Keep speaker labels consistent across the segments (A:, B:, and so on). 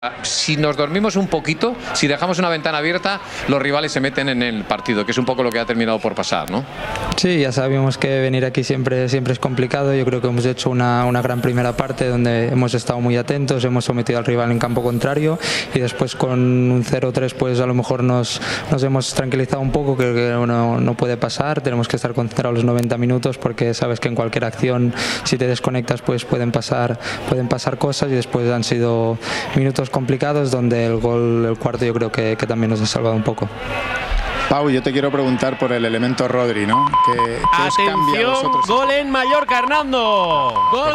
A: Si nos dormimos un poquito, si dejamos una ventana abierta, los rivales se meten en el partido, que es un poco lo que ha terminado por pasar, ¿no?
B: Sí, ya sabíamos que venir aquí siempre es complicado. Yo creo que hemos hecho una gran primera parte donde hemos estado muy atentos, hemos sometido al rival en campo contrario y después con un 0-3 pues a lo mejor nos hemos tranquilizado un poco, creo que no puede pasar, tenemos que estar concentrados los 90 minutos porque sabes que en cualquier acción si te desconectas pues pueden pasar cosas y después han sido minutos complicados donde el cuarto yo creo que también nos ha salvado un poco.
C: Pau, yo te quiero preguntar por el elemento Rodri, ¿no? ¿Qué os cambia a vosotros?
D: Gol en Mallorca, Hernando. Gol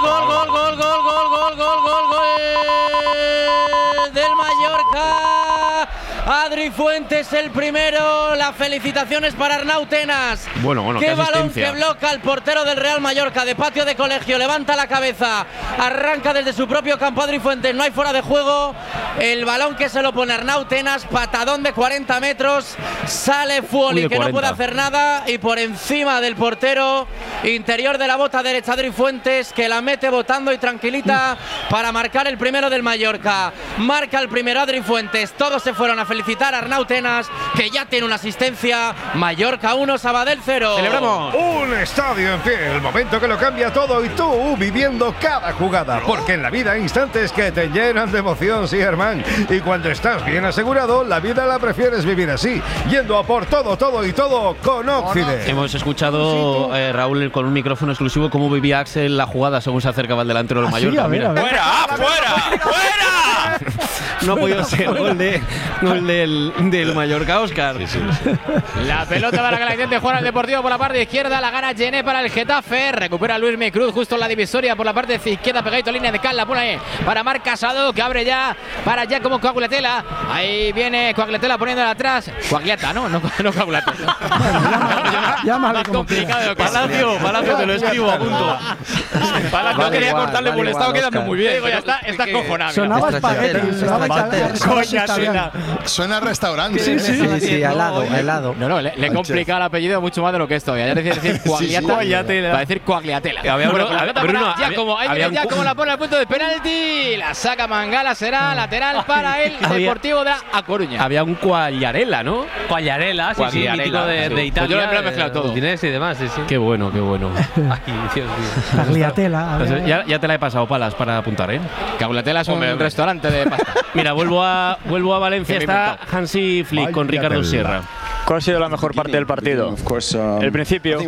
D: del Mallorca. Adri Fuentes el primero. Las felicitaciones para Arnau Tenas.
E: Bueno,
D: qué balón que bloca el portero del Real Mallorca de patio de colegio. Levanta la cabeza, arranca desde su propio campo Adri Fuentes. No hay fuera de juego. El balón que se lo pone Arnau Tenas, patadón de 40 metros. Sale Fuoli, que no puede hacer nada. Y por encima del portero interior de la bota derecha Adri Fuentes, que la mete botando y tranquilita para marcar el primero del Mallorca. Marca el primero Adri Fuentes. Todos se fueron a felicitar a Arnau Tenas, que ya tiene una asistencia. Mallorca 1, Sabadell 0.
E: ¡Celebramos!
F: Un estadio en pie, el momento que lo cambia todo y tú viviendo cada jugada. Porque en la vida hay instantes que te llenan de emoción, sí, Germán. Y cuando estás bien asegurado, la vida la prefieres vivir así, yendo a por todo y todo con Oxide.
D: Hemos escuchado, Raúl, con un micrófono exclusivo, cómo vivía Axel la jugada según se acercaba el delantero del Mallorca.
E: A ver. ¡Fuera!
D: No ha podido ser gol del Mallorca, Óscar.
E: Sí.
G: La pelota para que la intente jugar al Deportivo por la parte izquierda. La gana Gené para el Getafe. Recupera Luis Micruz justo en la divisoria por la parte izquierda, pegadito a línea de cal. La pone ahí para Marc Casado, que abre ya para allá como Coaguletela. Ahí viene Coaguletela poniéndola atrás. Coagliata, ¿no? No Coaguletela.
E: Llámale
G: como complicado.
D: Palacio, te lo escribo a punto.
G: No quería cortarle porque estaba quedando muy bien.
D: Digo, ya está cojonado.
E: Sonaba espagueti.
C: Suena a restaurante.
B: Sí, helado.
G: No, le he complicado el apellido mucho más de lo que es todavía. Ya decir Coagliata, para decir Coagliatela. Como la pone al punto de penalti. La saca Mangala, será lateral para el Deportivo de A Coruña.
D: Había un Quagliarella, ¿no?
E: Quagliarella, sí, mítico de Italia.
G: Yo lo he mezclado todo.
E: Udinese y demás, sí.
D: Qué bueno.
E: Ay, Dios mío.
H: Tagliatella.
D: Ya te la he pasado, Palas, para apuntar, ¿eh?
G: Coagliatela es un restaurante de pasta.
D: Mira, vuelvo a Valencia. Está Hansi Flick con Ricardo Sierra.
I: ¿Cuál ha sido la mejor parte del partido? El principio.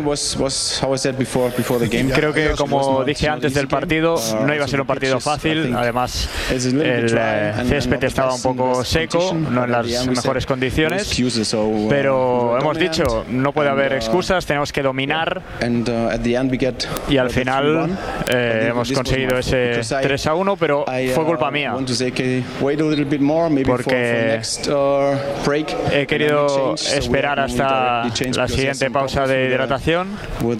I: Creo que, como dije antes del partido, no iba a ser un partido fácil. Además, el césped estaba un poco seco, no en las mejores condiciones. Pero hemos dicho, no puede haber excusas, tenemos que dominar. Y al final hemos conseguido ese 3-1, pero fue culpa mía. Porque he querido esperar hasta la siguiente pausa de hidratación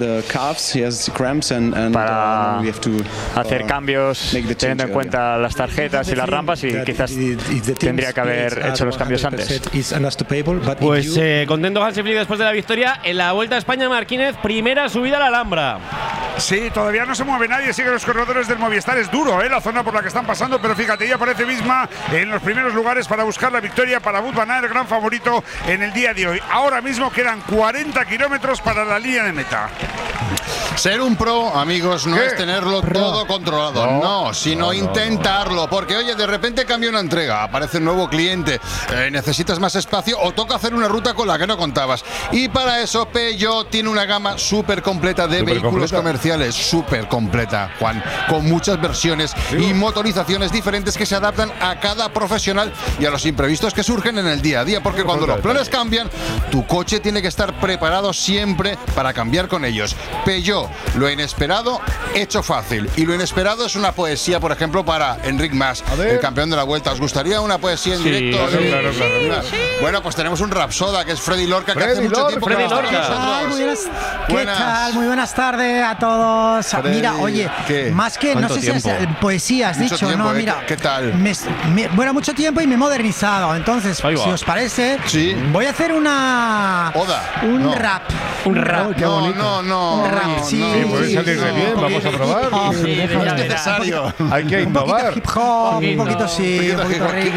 I: para hacer cambios teniendo en cuenta las tarjetas y las rampas, y quizás tendría que haber hecho los cambios antes.
D: Pues contento Hansi Flick después de la victoria en la Vuelta a España. Marquínez, primera subida a la Alhambra.
F: Sí, todavía no se mueve nadie, siguen los corredores del Movistar. Es duro la zona por la que están pasando, pero fíjate, ya aparece Visma en los primeros lugares para buscar la victoria para Wout van Aert, el gran favorito en el día de hoy. Ahora mismo quedan 40 kilómetros para la línea de meta.
C: Ser un pro, amigos, no es tenerlo todo controlado, no, sino intentarlo, porque oye, de repente cambia una entrega, aparece un nuevo cliente, necesitas más espacio o toca hacer una ruta con la que no contabas. Y para eso Peugeot tiene una gama súper completa de vehículos comerciales, súper completa, Juan, con muchas versiones y motorizaciones diferentes que se adaptan a cada profesional y a los imprevistos que surgen en el día a día, porque cuando los planes cambian, tu coche tiene que estar preparado siempre para cambiar con ellos. Peugeot, lo inesperado hecho fácil, y lo inesperado es una poesía, por ejemplo, para Enric Mas, el campeón de la Vuelta. ¿Os gustaría una poesía en directo?
F: Claro.
C: Bueno, pues tenemos un rapsoda que es Freddy Lorca, que hace mucho tiempo que no está con nosotros.
H: ¿Qué tal? Muy buenas tardes a todos. todos.
C: Freddy,
H: Mira, oye,
C: ¿qué?
H: más que, no
C: ¿Cuánto
H: sé si es
C: tiempo?
H: poesía, has
C: Mucho
H: dicho,
C: tiempo,
H: no,
C: ¿eh?
H: mira.
C: ¿Qué tal?
H: Bueno, mucho tiempo y me he modernizado. Entonces,
C: Ahí va.
H: si os parece,
C: Sí.
H: voy a hacer una.
C: Oda.
H: Un
C: No.
H: rap.
E: Un rap.
C: No.
H: Un rap, sí.
F: Sí, puede salir de bien, vamos a probar.
C: No es necesario.
F: Hay que
H: Un poquito
F: innovar.
H: hip hop, un poquito
C: Un
H: sí,
C: poquito
H: un poquito
C: hip hop.
H: reggae.